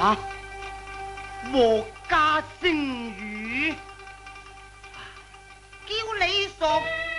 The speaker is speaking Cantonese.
啊，莫家聲語， 叫你熟